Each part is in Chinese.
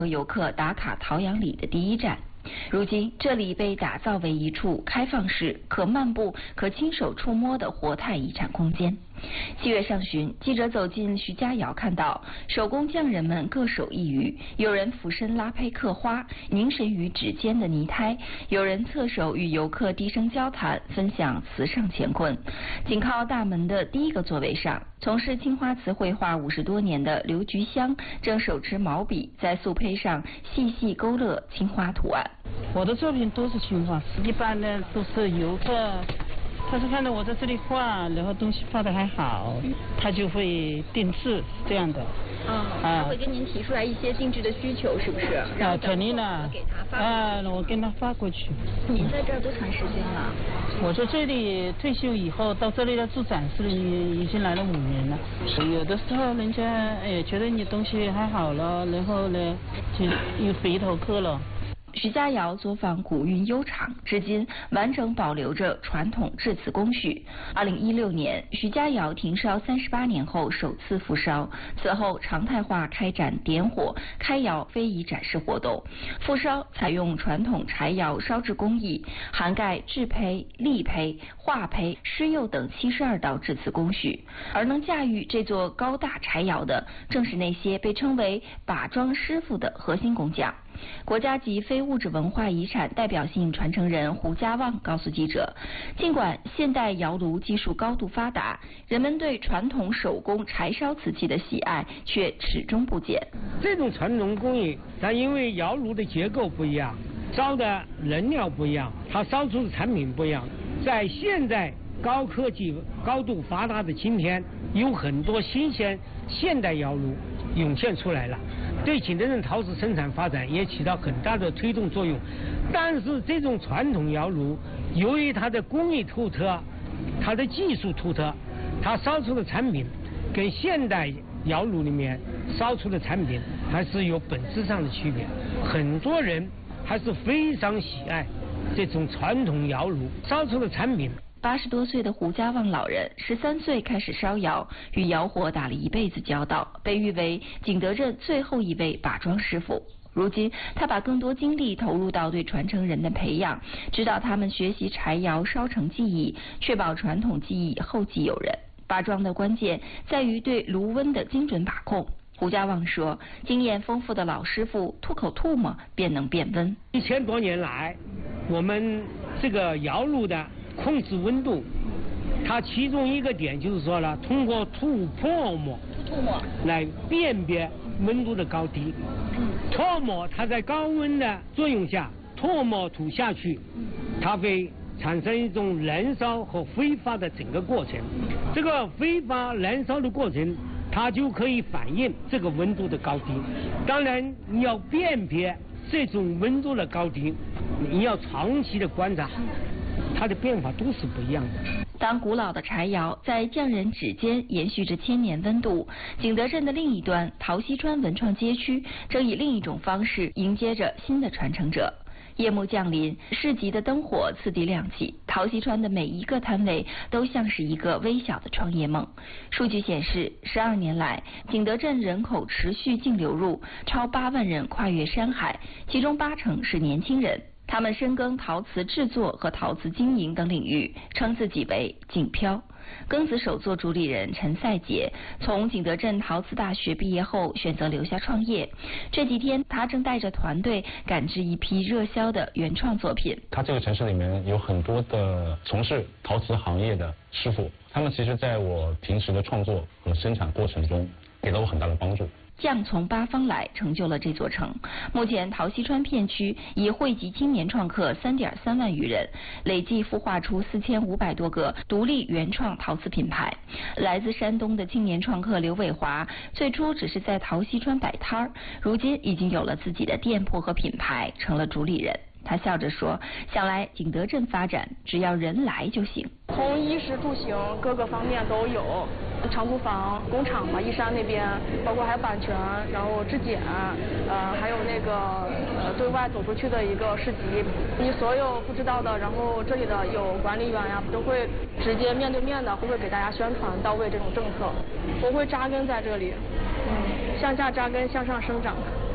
和游客打卡陶阳里的第一站。如今，这里被打造为一处开放式、可漫步、可亲手触摸的活态遗产空间。7月上旬，记者走进徐家窑，看到手工匠人们各手一鱼，有人俯身拉胚刻花，凝神于指尖的泥胎；有人侧手与游客低声交谈，分享瓷上乾坤。紧靠大门的第一个座位上，从事青花瓷绘画50多年的刘菊香正手持毛笔，在素胚上细细勾勒青花图案。 我的作品都是青花瓷，一般呢都是游客，他是看到我在这里画，然后东西画得还好，他就会定制这样的。 他会跟您提出来一些定制的需求，是不是？ 肯定的。 给他发。 我跟他发过去。 您在这儿多长时间了？ 我在这里退休以后到这里来做展示，已经来了5年了。有的时候人家觉得你东西还好了，然后呢就又回头客了。 徐家窑作坊古韵悠长，至今完整保留着传统制瓷工序。2016年，徐家窑停烧38年后首次复烧，此后常态化开展点火、开窑非遗展示活动。复烧采用传统柴窑烧制工艺，涵盖制胚、立胚、化胚、施釉等72道制瓷工序。而能驾驭这座高大柴窑的，正是那些被称为把庄师傅的核心工匠。国家级非物质文化遗产代表性传承人胡家旺告诉记者，尽管现代窑炉技术高度发达，人们对传统手工柴烧瓷器的喜爱却始终不减。 这种传统工艺，它因为窑炉的结构不一样，烧的燃料不一样，它烧出的产品不一样。在现在高科技、高度发达的今天，有很多新鲜现代窑炉涌现出来了，对景德镇陶瓷生产发展也起到很大的推动作用。但是这种传统窑炉，由于它的工艺突特，它的技术突特，它烧出的产品跟现代窑炉里面烧出的产品还是有本质上的区别。很多人还是非常喜爱这种传统窑炉烧出的产品。 80多岁的胡家旺老人13岁开始烧窑，与窑火打了一辈子交道，被誉为景德镇最后一位把庄师傅。如今，他把更多精力投入到对传承人的培养，指导他们学习柴窑烧成技艺，确保传统技艺后继有人。把庄的关键在于对炉温的精准把控。胡家旺说，经验丰富的老师傅吐口唾沫便能变温。 1000多年来，我们这个窑炉的控制温度，它其中一个点就是说了，通过吐唾沫来辨别温度的高低。唾沫它在高温的作用下，唾沫吐下去，它会产生一种燃烧和挥发的整个过程。这个挥发燃烧的过程，它就可以反映这个温度的高低。当然，你要辨别这种温度的高低，你要长期的观察，它的变化都是不一样的。 当古老的柴窑在匠人指尖延续着1000年温度，景德镇的另一端陶溪川文创街区正以另一种方式迎接着新的传承者。夜幕降临，市集的灯火次第亮起，陶溪川的每一个摊位都像是一个微小的创业梦。数据显示，12年来，景德镇人口持续净流入，超8万人跨越山海，其中80%是年轻人。他们深耕陶瓷制作和陶瓷经营等领域，称自己为景漂。庚子手作主理人陈赛杰从景德镇陶瓷大学毕业后选择留下创业，这几天他正带着团队赶制一批热销的原创作品。 他这个城市里面有很多的从事陶瓷行业的师傅，他们其实在我平时的创作和生产过程中给了我很大的帮助。 匠从8方来，成就了这座城。目前陶溪川片区已汇集青年创客3.3万余人，累计孵化出4500多个独立原创陶瓷品牌。来自山东的青年创客刘伟华，最初只是在陶溪川摆摊儿，如今已经有了自己的店铺和品牌，成了主理人。他笑着说，想来景德镇发展，只要人来就行。 从衣食住行各个方面都有，长租房、工厂嘛，义山那边，包括还有版权，然后质检，还有那个对外走出去的一个市集，你所有不知道的，然后这里的有管理员呀，都会直接面对面的，会给大家宣传到位这种政策。我会扎根在这里，向下扎根，向上生长。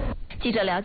记者了解。